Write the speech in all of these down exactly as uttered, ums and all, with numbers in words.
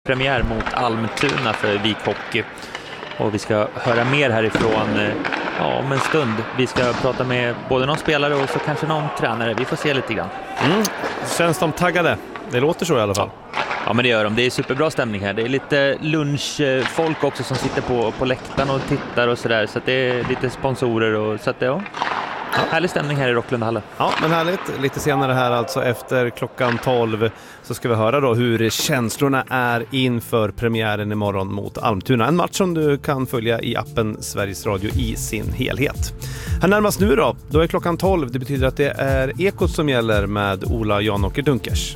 Premiär mot Almtuna för Vik Hockey. Och vi ska höra mer härifrån ja, om en stund. Vi ska prata med både någon spelare och så kanske någon tränare. Vi får se lite grann. Mm. Känns de taggade? Det låter så i alla fall. Ja, men det gör de. Det är superbra stämning här. Det är lite lunchfolk också som sitter på, på läktaren och tittar och sådär. Så att det är lite sponsorer och så att det ja. Ja. Härlig stämning här i Rocklundahallen. Ja, men härligt. Lite senare här alltså efter klockan tolv så ska vi höra då hur känslorna är inför premiären imorgon mot Almtuna. En match som du kan följa i appen Sveriges Radio i sin helhet. Här närmast nu då, då är klockan tolv. Det betyder att det är Ekot som gäller med Ola Janåker Dunkers.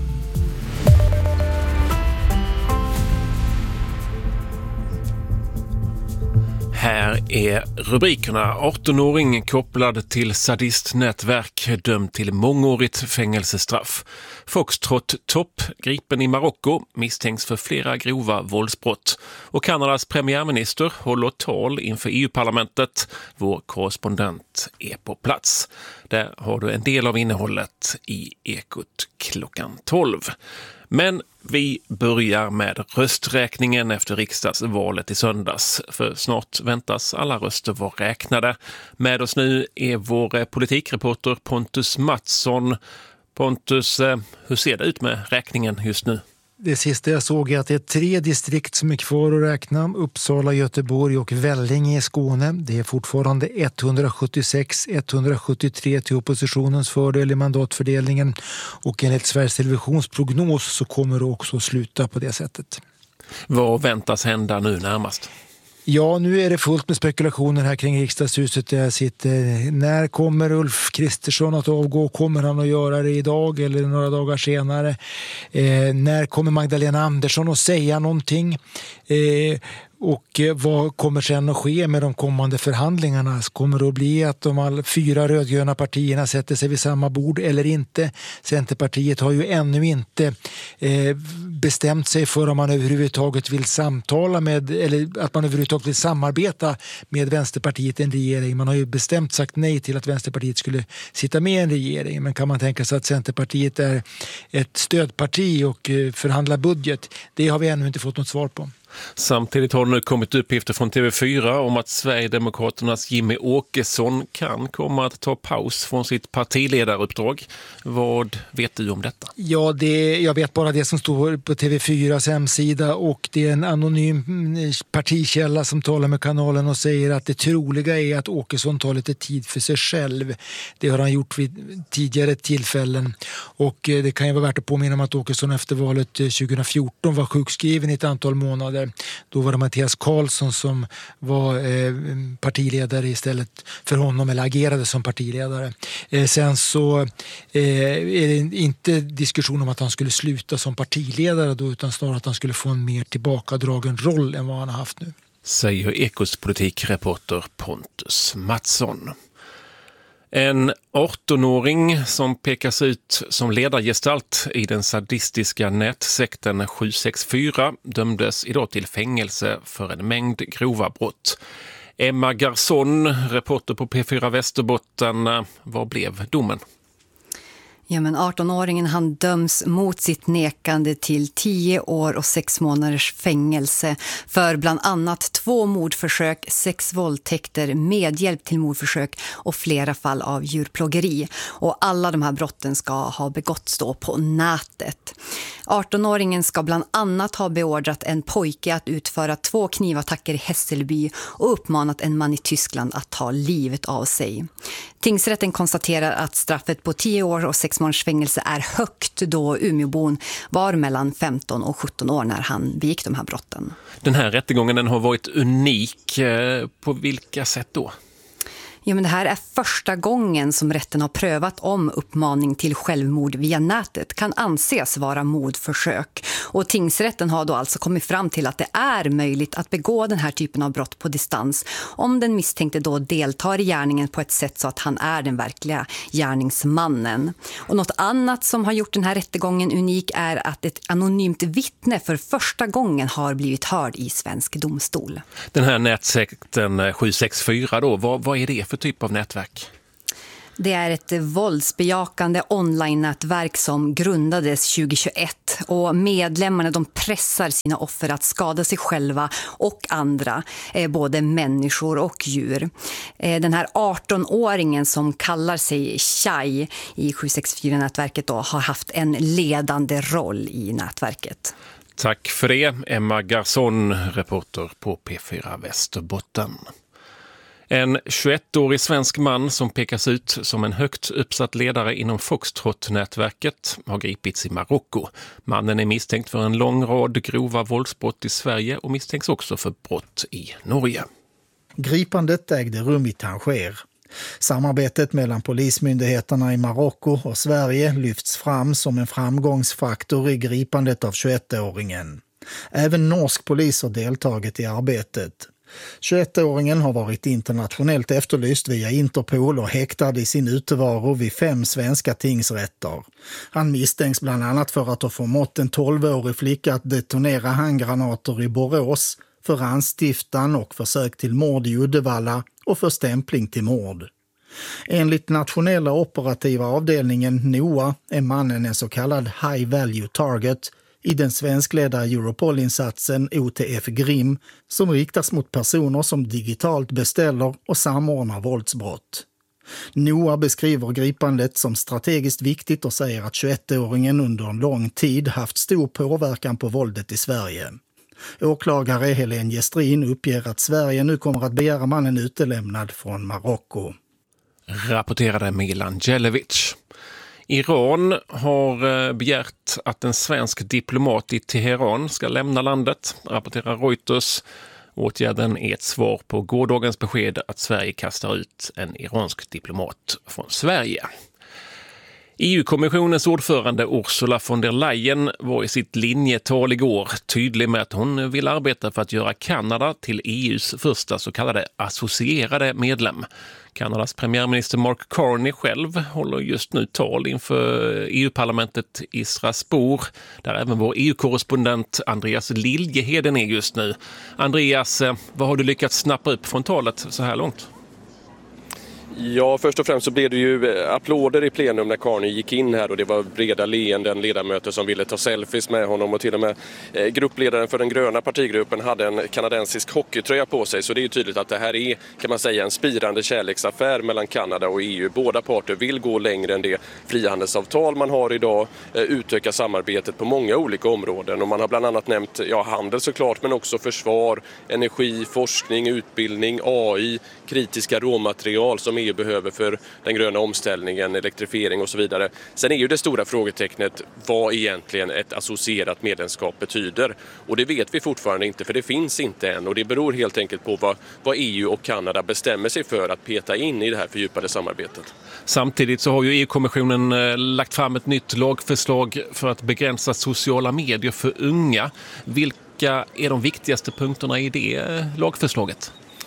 Här är rubrikerna. arton-åring kopplad till sadistnätverk dömd till mångårigt fängelsestraff. Foxtrot topp gripen i Marocko misstänks för flera grova våldsbrott. Och Kanadas premiärminister håller tal inför E U-parlamentet. Vår korrespondent är på plats. Där har du en del av innehållet i Ekot klockan tolv. Men vi börjar med rösträkningen efter riksdagsvalet i söndags. För snart väntas alla röster vara räknade. Med oss nu är vår politikreporter Pontus Mattsson. Pontus, hur ser det ut med räkningen just nu? Det sista jag såg är att det är tre distrikt som är kvar att räkna. Uppsala, Göteborg och Vellinge i Skåne. Det är fortfarande etthundrasjuttiosex etthundrasjuttiotre till oppositionens fördel i mandatfördelningen. Och enligt Sveriges Televisions prognos så kommer det också att sluta på det sättet. Vad väntas hända nu närmast? Ja, nu är det fullt med spekulationer här kring riksdagshuset där jag sitter. När kommer Ulf Kristersson att avgå? Kommer han att göra det idag eller några dagar senare? Eh, när kommer Magdalena Andersson att säga någonting? Eh, Och vad kommer sen att ske med de kommande förhandlingarna? Kommer det att bli att de alla fyra rödgröna partierna sätter sig vid samma bord eller inte? Centerpartiet har ju ännu inte eh, bestämt sig för om man överhuvudtaget vill samtala med, eller att man överhuvudtaget vill samarbeta med Vänsterpartiet i en regering. Man har ju bestämt sagt nej till att Vänsterpartiet skulle sitta med i en regering. Men kan man tänka sig att Centerpartiet är ett stödparti och eh, förhandlar budget? Det har vi ännu inte fått något svar på. Samtidigt har det nu kommit uppgifter från T V fyra om att Sverigedemokraternas Jimmy Åkesson kan komma att ta paus från sitt partiledaruppdrag. Vad vet du om detta? Ja, det, jag vet bara det som står på T V fyras hemsida och det är en anonym partikälla som talar med kanalen och säger att det troliga är att Åkesson tar lite tid för sig själv. Det har han gjort vid tidigare tillfällen och det kan ju vara värt att påminna om att Åkesson efter valet tjugohundrafjorton var sjukskriven i ett antal månader. Då var det Mattias Karlsson som var eh, partiledare istället för honom, eller agerade som partiledare. Eh, sen så eh, är det inte diskussion om att han skulle sluta som partiledare då, utan snarare att han skulle få en mer tillbakadragen roll än vad han har haft nu. Säger Ekots politikreporter Pontus Mattsson. En arton-åring som pekas ut som ledargestalt i den sadistiska nätsekten sju sex fyra dömdes idag till fängelse för en mängd grova brott. Emma Garson, reporter på P fyra Västerbotten, vad blev domen? Ja, men arton-åringen han döms mot sitt nekande till tio år och sex månaders fängelse för bland annat två mordförsök, sex våldtäkter, medhjälp till mordförsök och flera fall av djurplågeri. Och alla de här brotten ska ha begåtts då på nätet. arton-åringen ska bland annat ha beordrat en pojke att utföra två knivattacker i Hässelby och uppmanat en man i Tyskland att ta livet av sig. Tingsrätten konstaterar att straffet på tio år och sex månaders fängelse är högt då Umeåbon var mellan femton och sjutton år när han begick de här brotten. Den här rättegången den har varit unik. På vilka sätt då? Ja, men det här är första gången som rätten har prövat om uppmaning till självmord via nätet kan anses vara mordförsök. Och tingsrätten har då alltså kommit fram till att det är möjligt att begå den här typen av brott på distans om den misstänkte då deltar i gärningen på ett sätt så att han är den verkliga gärningsmannen. Och något annat som har gjort den här rättegången unik är att ett anonymt vittne för första gången har blivit hörd i svensk domstol. Den här nätsekten sju sex fyra då, vad, vad är det för typ av nätverk? Det är ett våldsbejakande online-nätverk som grundades tjugohundratjugoett och medlemmarna de pressar sina offer att skada sig själva och andra, både människor och djur. Den här arton-åringen som kallar sig Chai i sju sex fyra-nätverket då, har haft en ledande roll i nätverket. Tack för det, Emma Garson, reporter på P fyra Västerbotten. En tjugoettårig svensk man som pekas ut som en högt uppsatt ledare inom Foxtrot-nätverket har gripits i Marocko. Mannen är misstänkt för en lång rad grova våldsbrott i Sverige och misstänks också för brott i Norge. Gripandet ägde rum i Tanger. Samarbetet mellan polismyndigheterna i Marocko och Sverige lyfts fram som en framgångsfaktor i gripandet av tjugoettåringen. Även norsk polis har deltagit i arbetet. tjugoettåringen har varit internationellt efterlyst via Interpol och häktad i sin utevaro vid fem svenska tingsrätter. Han misstänks bland annat för att ha förmått en tolvårig flicka att detonera handgranater i Borås, för anstiftan och försök till mord i Uddevalla och för stämpling till mord. Enligt nationella operativa avdelningen N O A är mannen en så kallad high value target i den svenskledda Europol-insatsen O T F Grim som riktas mot personer som digitalt beställer och samordnar våldsbrott. N O A beskriver gripandet som strategiskt viktigt och säger att tjugoettåringen under en lång tid haft stor påverkan på våldet i Sverige. Åklagare Helen Gestrin uppger att Sverige nu kommer att begära mannen utelämnad från Marocko. Rapporterade Milan Djelevic. Iran har begärt att en svensk diplomat i Teheran ska lämna landet, rapporterar Reuters. Åtgärden är ett svar på gårdagens besked att Sverige kastar ut en iransk diplomat från Sverige. E U-kommissionens ordförande Ursula von der Leyen var i sitt linjetal igår tydlig med att hon vill arbeta för att göra Kanada till E U:s första så kallade associerade medlem. Kanadas premiärminister Mark Carney själv håller just nu tal inför E U-parlamentet i Strasbourg, där även vår E U-korrespondent Andreas Liljeheden är just nu. Andreas, vad har du lyckats snappa upp från talet så här långt? Ja, först och främst så blev det ju applåder i plenum när Carney gick in här och det var breda leenden, ledamöter som ville ta selfies med honom och till och med gruppledaren för den gröna partigruppen hade en kanadensisk hockeytröja på sig. Så det är ju tydligt att det här är, kan man säga, en spirande kärleksaffär mellan Kanada och E U. Båda parter vill gå längre än det frihandelsavtal man har idag, utöka samarbetet på många olika områden och man har bland annat nämnt ja, handel såklart men också försvar, energi, forskning, utbildning, A I, kritiska råmaterial som E U behöver för den gröna omställningen, elektrifiering och så vidare. Sen är ju det stora frågetecknet vad egentligen ett associerat medlemskap betyder. Och det vet vi fortfarande inte för det finns inte än och det beror helt enkelt på vad, vad E U och Kanada bestämmer sig för att peta in i det här fördjupade samarbetet. Samtidigt så har ju E U-kommissionen lagt fram ett nytt lagförslag för att begränsa sociala medier för unga. Vilka är de viktigaste punkterna i det lagförslaget?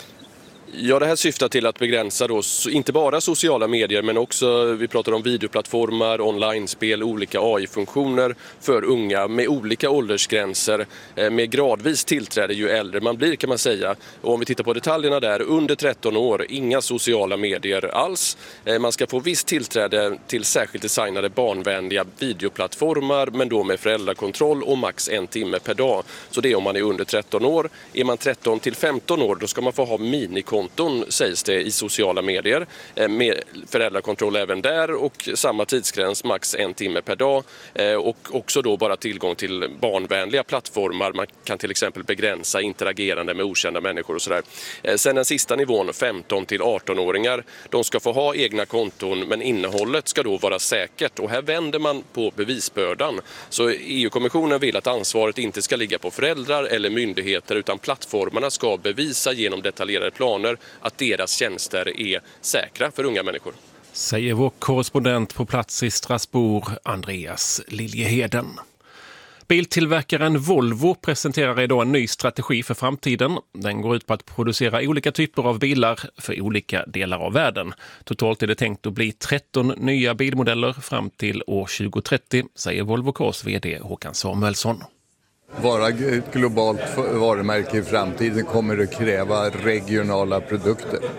Ja, det här syftar till att begränsa då, inte bara sociala medier men också, vi pratar om videoplattformar, online-spel, olika A I-funktioner för unga med olika åldersgränser, med gradvis tillträde ju äldre man blir kan man säga. Och om vi tittar på detaljerna där, under tretton år, inga sociala medier alls. Man ska få viss tillträde till särskilt designade barnvänliga videoplattformar men då med föräldrakontroll och max en timme per dag. Så det är om man är under tretton år. Är man tretton till femton år då ska man få ha minikonton sägs det i sociala medier med föräldrakontroll även där och samma tidsgräns max en timme per dag och också då bara tillgång till barnvänliga plattformar. Man kan till exempel begränsa interagerande med okända människor och sådär. Sen den sista nivån, femton till arton-åringar, de ska få ha egna konton men innehållet ska då vara säkert och här vänder man på bevisbördan. Så E U-kommissionen vill att ansvaret inte ska ligga på föräldrar eller myndigheter utan plattformarna ska bevisa genom detaljerade planer att deras tjänster är säkra för unga människor. Säger vår korrespondent på plats i Strasbourg, Andreas Liljeheden. Biltillverkaren Volvo presenterar idag en ny strategi för framtiden. Den går ut på att producera olika typer av bilar för olika delar av världen. Totalt är det tänkt att bli tretton nya bilmodeller fram till år tjugo trettio, säger Volvo Cars vd Håkan Samuelsson. Vara ett globalt varumärke i framtiden kommer att kräva regionala produkter.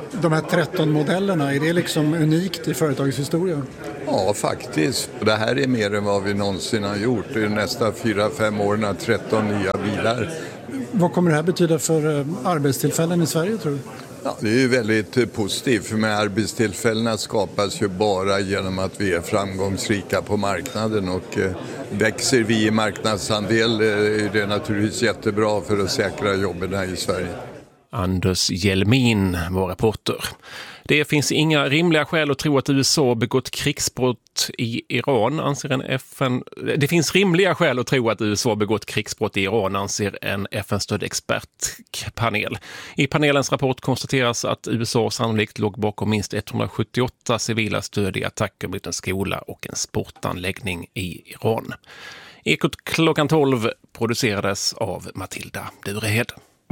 De här tretton modellerna, är det liksom unikt i företagets historia? Ja, faktiskt. Det här är mer än vad vi någonsin har gjort. Det är nästa fyra fem åren tretton nya bilar. Vad kommer det här betyda för arbetstillfällen i Sverige, tror du? Ja, det är ju väldigt positivt, för med arbetstillfällena skapas ju bara genom att vi är framgångsrika på marknaden, och eh, växer vi i marknadsandel eh, är det naturligtvis jättebra för att säkra jobben här i Sverige. Anders Hjelmin var reporter. Det finns inga rimliga skäl att tro att U S A begått krigsbrott i Iran, anser en F N... Det finns rimliga skäl att tro att U S A begått krigsbrott i Iran, anser en F N-stödd expertpanel. I panelens rapport konstateras att U S A sannolikt låg bakom minst etthundrasjuttioåtta civila stöd i attacker mot en skola och en sportanläggning i Iran. Ekot klockan tolv producerades av Matilda Durehed.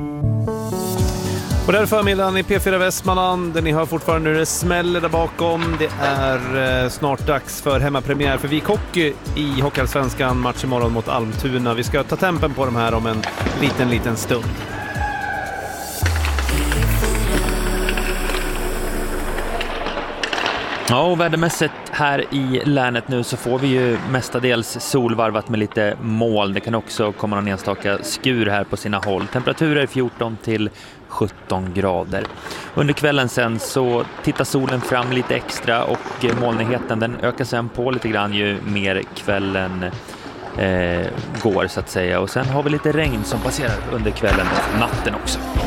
Och där förmiddagen i P fyra Västmanland, där ni hör fortfarande nu det smäller där bakom. Det är eh, snart dags för hemmapremiär för Vik Hockey i Hockeyallsvenskan, match imorgon mot Almtuna. Vi ska ta tempen på de här om en liten, liten stund. Ja, och vädermässigt här i länet nu så får vi ju mestadels solvarvat med lite moln. Det kan också komma någon enstaka skur här på sina håll. Temperaturer fjorton till sjutton grader. Under kvällen sen så tittar solen fram lite extra och molnigheten den ökar sen på lite grann ju mer kvällen eh, går så att säga. Och sen har vi lite regn som passerar under kvällen och natten också.